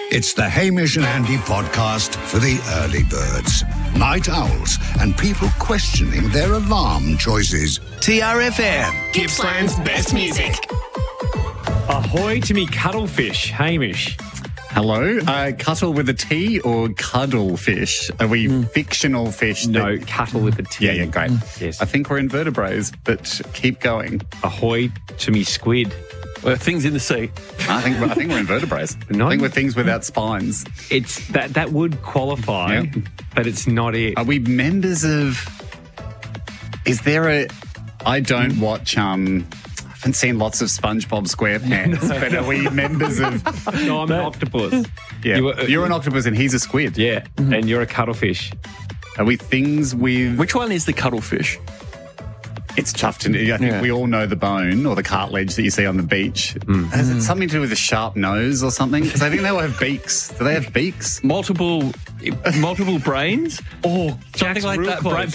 It's the Hamish and Andy podcast for the early birds, night owls, and people questioning their alarm choices. TRFM. Gippsland's best music. Ahoy to me cuttlefish, Hamish. Hello. Cuttle with a T or cuddlefish? Are we fictional fish? No, cuttle with a T. Yeah, great. Yes. I think we're invertebrates, but keep going. Ahoy to me squid. Things in the sea. I think we're invertebrates. No. I think we're things without spines. It's that would qualify, Yep. but it's not it. Are we members of... Is there a... I don't watch... I haven't seen lots of SpongeBob SquarePants, but are we members of... No, I'm an octopus. Yeah, You you're an octopus and he's a squid. Yeah, and you're a cuttlefish. Are we things with... Which one is the cuttlefish? It's tough to... I think we all know the bone or the cartilage that you see on the beach. Has it something to do with a sharp nose or something? Because I think they all have beaks. Do they have beaks? Multiple brains? Or something Jack's like real that. close.